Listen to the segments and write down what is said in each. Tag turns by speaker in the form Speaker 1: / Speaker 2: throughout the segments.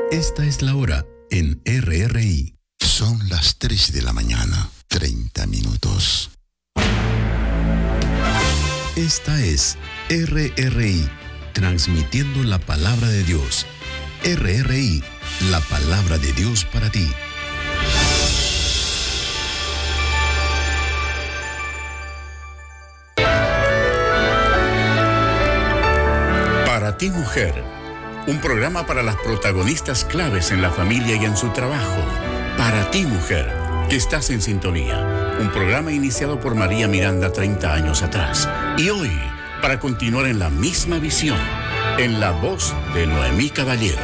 Speaker 1: Esta es la hora en RRI.
Speaker 2: Son las 3 de la mañana, 30 minutos.
Speaker 1: Esta es RRI, transmitiendo la palabra de Dios. RRI, la palabra de Dios para ti.
Speaker 3: Para ti, mujer, un programa para las protagonistas claves en la familia y en su trabajo. Para ti, mujer, que estás en sintonía. Un programa iniciado por María Miranda 30 años atrás. Y hoy, para continuar en la misma visión, en la voz de Noemí Caballero.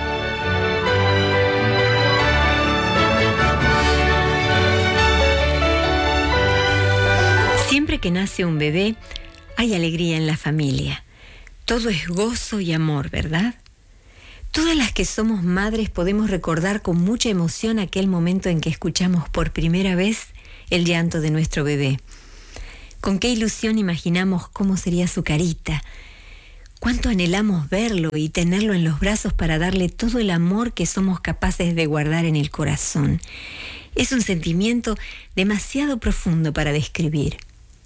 Speaker 4: Siempre que nace un bebé, hay alegría en la familia. Todo es gozo y amor, ¿verdad? Todas las que somos madres podemos recordar con mucha emoción aquel momento en que escuchamos por primera vez el llanto de nuestro bebé. Con qué ilusión imaginamos cómo sería su carita. Cuánto anhelamos verlo y tenerlo en los brazos para darle todo el amor que somos capaces de guardar en el corazón. Es un sentimiento demasiado profundo para describir.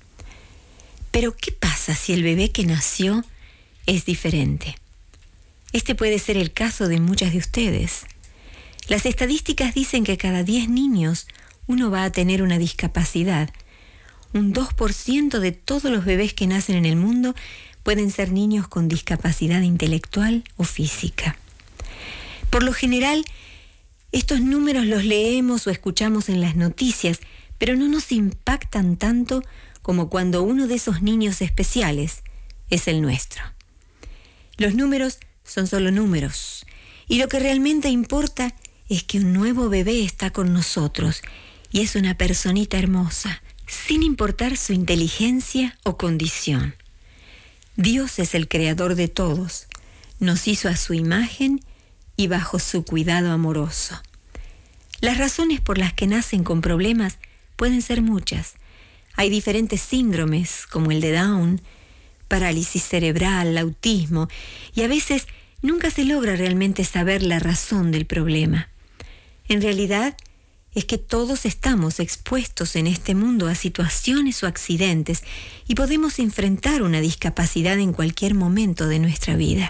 Speaker 4: Pero, ¿qué pasa si el bebé que nació es diferente? Este puede ser el caso de muchas de ustedes. Las estadísticas dicen que cada 10 niños, uno va a tener una discapacidad. Un 2% de todos los bebés que nacen en el mundo pueden ser niños con discapacidad intelectual o física. Por lo general, estos números los leemos o escuchamos en las noticias, pero no nos impactan tanto como cuando uno de esos niños especiales es el nuestro. Los números son solo números, y lo que realmente importa es que un nuevo bebé está con nosotros, y es una personita hermosa, sin importar su inteligencia o condición. Dios es el creador de todos, nos hizo a su imagen y bajo su cuidado amoroso. Las razones por las que nacen con problemas pueden ser muchas. Hay diferentes síndromes, como el de Down, parálisis cerebral, autismo, y a veces nunca se logra realmente saber la razón del problema. En realidad, es que todos estamos expuestos en este mundo a situaciones o accidentes y podemos enfrentar una discapacidad en cualquier momento de nuestra vida.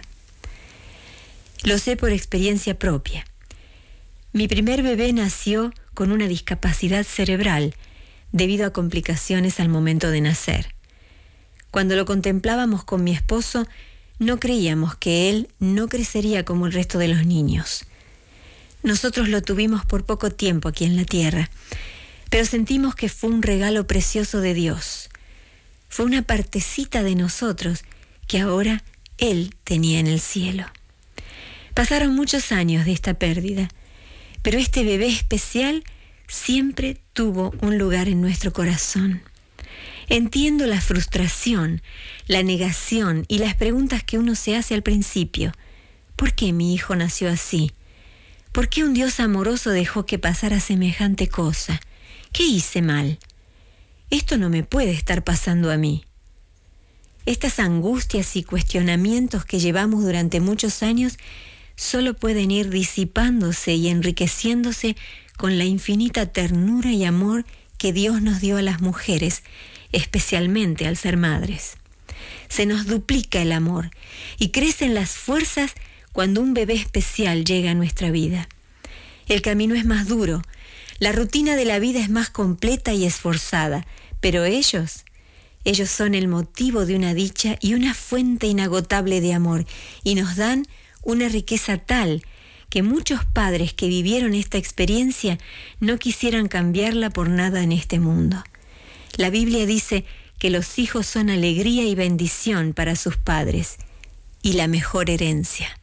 Speaker 4: Lo sé por experiencia propia. Mi primer bebé nació con una discapacidad cerebral debido a complicaciones al momento de nacer. Cuando lo contemplábamos con mi esposo, no creíamos que él no crecería como el resto de los niños. Nosotros lo tuvimos por poco tiempo aquí en la tierra, pero sentimos que fue un regalo precioso de Dios. Fue una partecita de nosotros que ahora Él tenía en el cielo. Pasaron muchos años de esta pérdida, pero este bebé especial siempre tuvo un lugar en nuestro corazón. Entiendo la frustración, la negación y las preguntas que uno se hace al principio. ¿Por qué mi hijo nació así? ¿Por qué un Dios amoroso dejó que pasara semejante cosa? ¿Qué hice mal? Esto no me puede estar pasando a mí. Estas angustias y cuestionamientos que llevamos durante muchos años solo pueden ir disipándose y enriqueciéndose con la infinita ternura y amor que Dios nos dio a las mujeres, especialmente al ser madres. Se nos duplica el amor y crecen las fuerzas cuando un bebé especial llega a nuestra vida. El camino es más duro, la rutina de la vida es más completa y esforzada, pero ellos son el motivo de una dicha y una fuente inagotable de amor, y nos dan una riqueza tal que muchos padres que vivieron esta experiencia no quisieran cambiarla por nada en este mundo. La Biblia dice que los hijos son alegría y bendición para sus padres y la mejor herencia.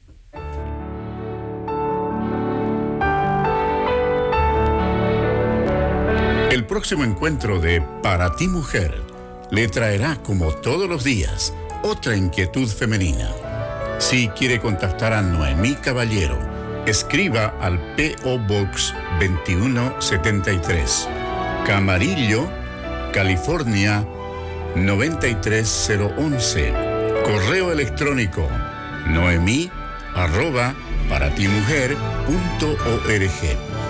Speaker 3: El próximo encuentro de Para ti, mujer le traerá, como todos los días, otra inquietud femenina. Si quiere contactar a Noemí Caballero, escriba al P.O. Box 2173, Camarillo, California 93011. Correo electrónico noemi@rri.org. paratimujer.org.